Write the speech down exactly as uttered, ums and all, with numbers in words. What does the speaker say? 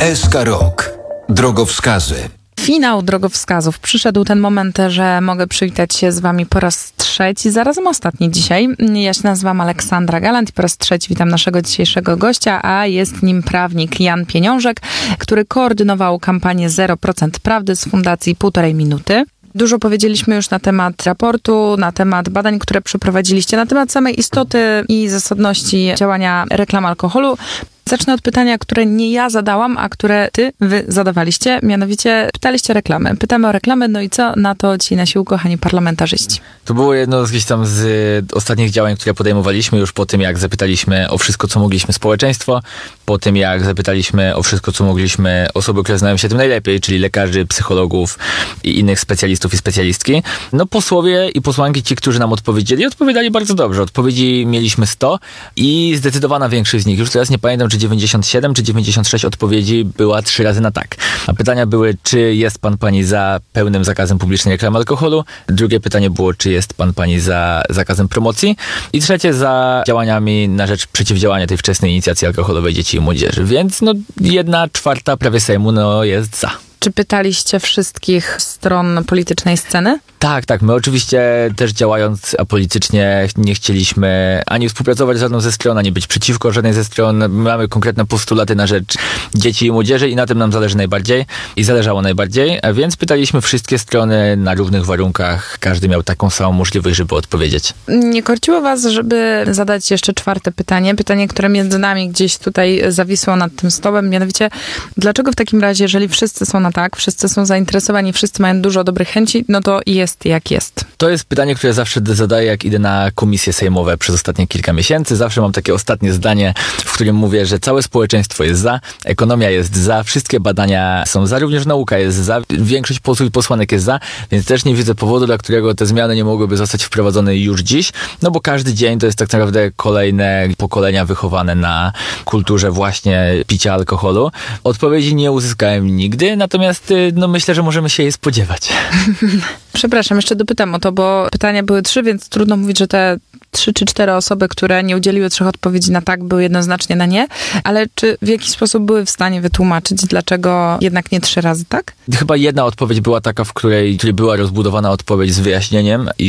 S K Rok. Drogowskazy. Finał drogowskazów. Przyszedł ten moment, że mogę przywitać się z wami po raz trzeci, zarazem ostatni dzisiaj. Ja się nazywam Aleksandra Galant i po raz trzeci witam naszego dzisiejszego gościa, a jest nim prawnik Jan Pieniążek, który koordynował kampanię zero procent Prawdy z Fundacji Półtorej Minuty. Dużo powiedzieliśmy już na temat raportu, na temat badań, które przeprowadziliście, na temat samej istoty i zasadności działania reklam alkoholu. Zacznę od pytania, które nie ja zadałam, a które ty, wy zadawaliście. Mianowicie pytaliście o reklamy. Pytamy o reklamy, no i co na to ci nasi ukochani parlamentarzyści? To było jedno z gdzieś tam z ostatnich działań, które podejmowaliśmy już po tym, jak zapytaliśmy o wszystko, co mogliśmy społeczeństwo, po tym, jak zapytaliśmy o wszystko, co mogliśmy osoby, które znają się tym najlepiej, czyli lekarzy, psychologów i innych specjalistów i specjalistki. No posłowie i posłanki, ci, którzy nam odpowiedzieli, odpowiadali bardzo dobrze. Odpowiedzi mieliśmy sto i zdecydowana większość z nich, już teraz nie pamiętam, czy dziewięćdziesiąt siedem czy dziewięćdziesiąt sześć odpowiedzi była trzy razy na tak. A pytania były, czy jest pan, pani za pełnym zakazem publicznej reklamy alkoholu? Drugie pytanie było, czy jest pan, pani za zakazem promocji? I trzecie, za działaniami na rzecz przeciwdziałania tej wczesnej inicjacji alkoholowej dzieci i młodzieży. Więc no jedna czwarta prawie Sejmu no jest za. Czy pytaliście wszystkich stron politycznej sceny? Tak, tak. My oczywiście też działając apolitycznie nie chcieliśmy ani współpracować z żadną ze stron, ani być przeciwko żadnej ze stron. Mamy konkretne postulaty na rzecz dzieci i młodzieży i na tym nam zależy najbardziej i zależało najbardziej, więc pytaliśmy wszystkie strony na równych warunkach. Każdy miał taką samą możliwość, żeby odpowiedzieć. Nie korciło was, żeby zadać jeszcze czwarte pytanie, pytanie, które między nami gdzieś tutaj zawisło nad tym stołem, mianowicie dlaczego w takim razie, jeżeli wszyscy są na tak, wszyscy są zainteresowani, wszyscy mają dużo dobrych chęci, no to jest jak jest. To jest pytanie, które zawsze zadaję, jak idę na komisje sejmowe przez ostatnie kilka miesięcy. Zawsze mam takie ostatnie zdanie, w którym mówię, że całe społeczeństwo jest za, ekonomia jest za, wszystkie badania są za, również nauka jest za, większość posłów i posłanek jest za, więc też nie widzę powodu, dla którego te zmiany nie mogłyby zostać wprowadzone już dziś, no bo każdy dzień to jest tak naprawdę kolejne pokolenia wychowane na kulturze właśnie picia alkoholu. Odpowiedzi nie uzyskałem nigdy, natomiast no myślę, że możemy się jej spodziewać. Przepraszam, jeszcze dopytam o to, bo pytania były trzy, więc trudno mówić, że te trzy czy cztery osoby, które nie udzieliły trzech odpowiedzi na tak, były jednoznacznie na nie, ale czy w jakiś sposób były w stanie wytłumaczyć, dlaczego jednak nie trzy razy tak? Chyba jedna odpowiedź była taka, w której, w której była rozbudowana odpowiedź z wyjaśnieniem i